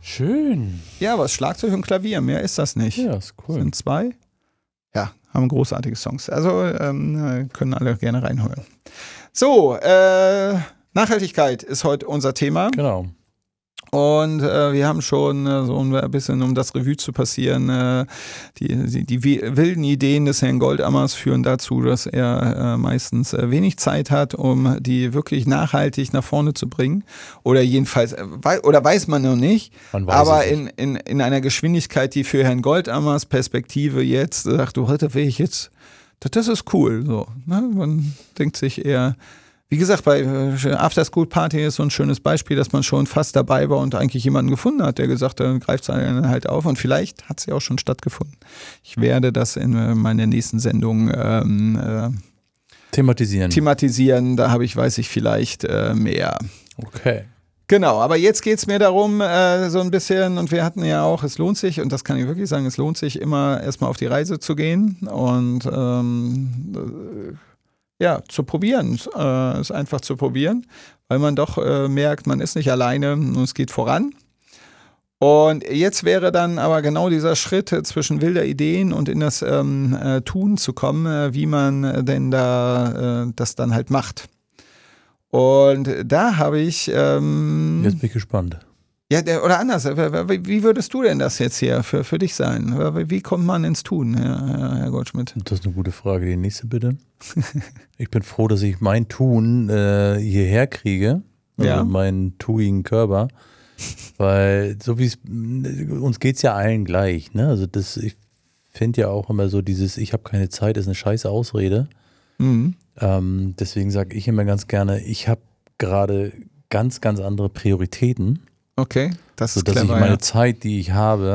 Schön. Ja, was Schlagzeug und Klavier, mehr ist das nicht. Ja, ist cool. Sind 2. Ja, haben großartige Songs. Also können alle gerne reinholen. So, Nachhaltigkeit ist heute unser Thema. Genau. Und wir haben schon so ein bisschen, um das Revue zu passieren, die wilden Ideen des Herrn Goldammers führen dazu, dass er meistens wenig Zeit hat, um die wirklich nachhaltig nach vorne zu bringen. Oder jedenfalls, oder weiß man noch nicht, aber in einer Geschwindigkeit, die für Herrn Goldammers Perspektive jetzt sagt, du, heute will ich jetzt, das ist cool. So, ne? Man denkt sich eher, wie gesagt, bei After School Party ist so ein schönes Beispiel, dass man schon fast dabei war und eigentlich jemanden gefunden hat, der gesagt hat, greift es halt auf. Und vielleicht hat es ja auch schon stattgefunden. Ich werde das in meiner nächsten Sendung thematisieren. Da weiß ich vielleicht mehr. Okay. Genau, aber jetzt geht es mir darum, so ein bisschen, und wir hatten ja auch, es lohnt sich, und das kann ich wirklich sagen, es lohnt sich immer erstmal auf die Reise zu gehen und zu probieren, es einfach zu probieren, weil man doch merkt, man ist nicht alleine und es geht voran. Und jetzt wäre dann aber genau dieser Schritt zwischen wilder Ideen und in das Tun zu kommen, wie man denn da das dann halt macht. Und da habe ich... jetzt bin ich gespannt. Ja, oder anders, wie würdest du denn das jetzt hier für dich sein? Wie kommt man ins Tun, Herr Goldschmidt? Das ist eine gute Frage. Die nächste bitte. Ich bin froh, dass ich mein Tun hierher kriege, also meinen tuigen Körper, weil so wie es, uns geht es ja allen gleich, ne? Also ich finde ja auch immer so dieses, ich habe keine Zeit, ist eine scheiß Ausrede. Mhm. Deswegen sage ich immer ganz gerne, ich habe gerade ganz, ganz andere Prioritäten. Okay, das ist sodass clever, ich meine Zeit, die ich habe,